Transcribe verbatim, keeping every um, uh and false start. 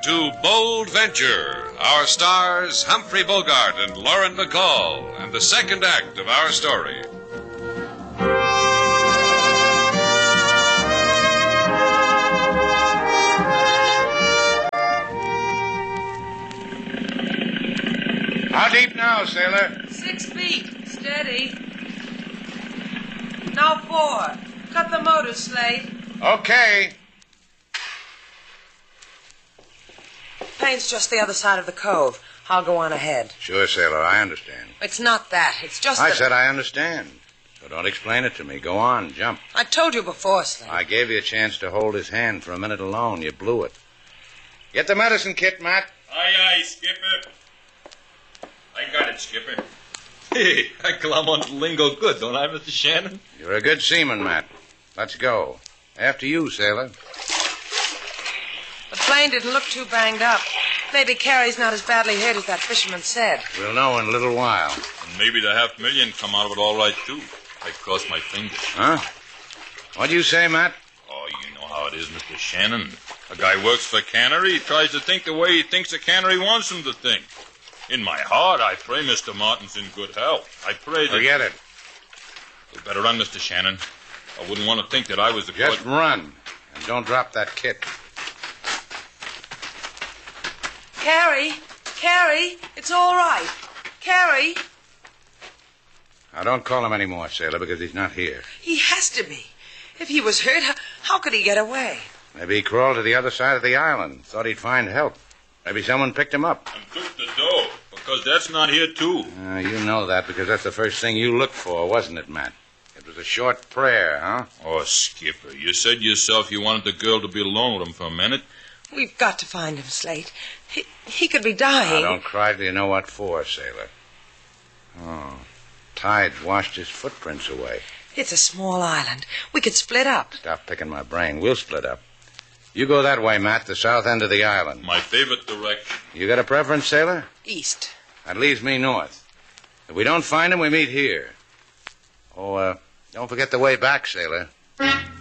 to Bold Venture. Our stars, Humphrey Bogart and Lauren Bacall, and the second act of our story. How deep now, sailor? Six feet. Steady. Now four. Cut the motor, Slate. Okay. Plane's just the other side of the cove. I'll go on ahead. Sure, sailor, I understand. It's not that. It's just I that... said I understand. So don't explain it to me. Go on, jump. I told you before, Slate. I gave you a chance to hold his hand for a minute alone. You blew it. Get the medicine kit, Matt. Aye, aye, Skipper. I got it, Skipper. Hey, I climb on the lingo good, don't I, Mister Shannon? You're a good seaman, Matt. Let's go. After you, sailor. The plane didn't look too banged up. Maybe Carrie's not as badly hurt as that fisherman said. We'll know in a little while. And maybe the half million come out of it all right, too. I cross my fingers. Huh? What'd you say, Matt? Oh, you know how it is, Mister Shannon. A guy works for a cannery. He tries to think the way he thinks the cannery wants him to think. In my heart, I pray Mister Martin's in good health. I pray that... Forget it. We better run, Mister Shannon. I wouldn't want to think that I was the... Just co- run. And don't drop that kit. Carrie! Carrie! It's all right. Carrie! Now, don't call him anymore, sailor, because he's not here. He has to be. If he was hurt, how, how could he get away? Maybe he crawled to the other side of the island. Thought he'd find help. Maybe someone picked him up. And took the dough, because that's not here, too. Uh, you know that because that's the first thing you looked for, wasn't it, Matt? It was a short prayer, huh? Oh, Skipper, you said yourself you wanted the girl to be alone with him for a minute. We've got to find him, Slate. He, he could be dying. Now, don't cry till you know what for, sailor. Oh, tide's washed his footprints away. It's a small island. We could split up. Stop picking my brain. We'll split up. You go that way, Matt, the south end of the island. My favorite direction. You got a preference, sailor? East. That leaves me north. If we don't find him, we meet here. Oh, uh, don't forget the way back, sailor.